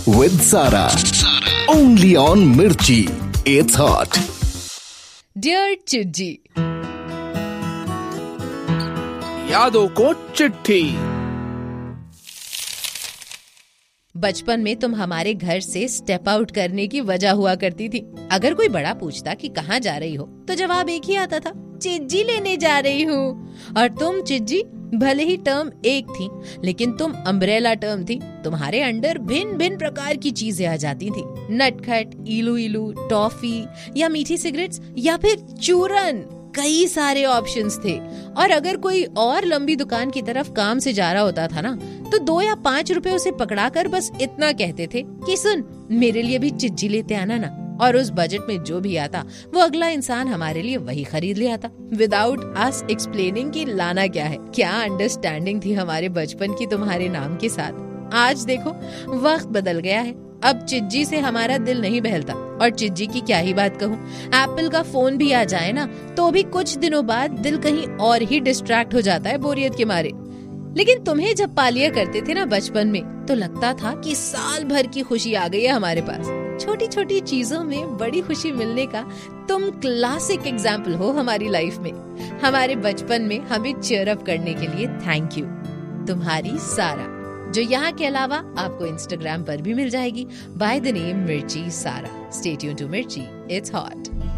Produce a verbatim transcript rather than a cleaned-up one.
with Sara. Only on Mirchi. It's hot. Dear चिज्जी, यादों को चिट्ठी। बचपन में तुम हमारे घर से स्टेप आउट करने की वजह हुआ करती थी। अगर कोई बड़ा पूछता कि कहाँ जा रही हो तो जवाब एक ही आता था, चिज्जी लेने जा रही हूँ। और तुम चिज्जी भले ही टर्म एक थी, लेकिन तुम अम्ब्रेला टर्म थी। तुम्हारे अंडर भिन्न भिन्न प्रकार की चीजें आ जाती थी, नटखट, इलू इलू, टॉफी या मीठी सिगरेट्स या फिर चूरन। कई सारे ऑप्शंस थे। और अगर कोई और लंबी दुकान की तरफ काम से जा रहा होता था ना, तो दो या पांच रुपए उसे पकड़ाकर बस इतना कहते थे कि सुन, मेरे लिए भी चिज्जी लेते आना ना। और उस बजट में जो भी आता वो अगला इंसान हमारे लिए वही खरीद ले आता, विदाउट अस एक्सप्लेनिंग कि लाना क्या है। क्या अंडरस्टैंडिंग थी हमारे बचपन की तुम्हारे नाम के साथ। आज देखो, वक्त बदल गया है। अब चिज्जी से हमारा दिल नहीं बहलता। और चिज्जी की क्या ही बात कहूँ, एप्पल का फोन भी आ जाए ना तो भी कुछ दिनों बाद दिल कहीं और ही डिस्ट्रैक्ट हो जाता है बोरियत के मारे। लेकिन तुम्हें जब पालिया करते थे ना बचपन में, तो लगता था कि साल भर की खुशी आ गई है हमारे पास। छोटी छोटी चीजों में बड़ी खुशी मिलने का तुम क्लासिक एग्जाम्पल हो हमारी लाइफ में। हमारे बचपन में हमें चीयर अप करने के लिए थैंक यू। तुम्हारी सारा, जो यहाँ के अलावा आपको इंस्टाग्राम पर भी मिल जाएगी बाय द नेम मिर्ची सारा। स्टे ट्यून्ड टू मिर्ची, इट्स हॉट।